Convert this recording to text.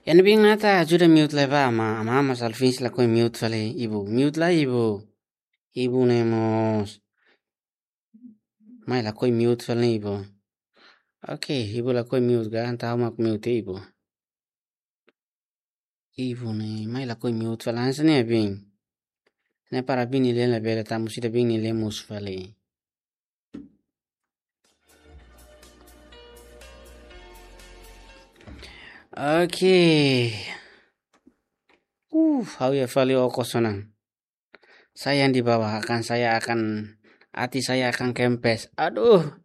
Yani bing nata juda mute leva ama salfins la koi mute fale ibu. Mute la ibu. Ibu nemos. Mai la koi mute fale ibu. Okay, ibu la koi mute ga anta mak mute ibu. Ibu ne mai la koi mute fale ansa ne bing. Ne para bini len la bela tamu sida bing ni lemus fale. Okay. How ya fale oko sonang. Saya yang di bawah hati saya akan kempes. Aduh.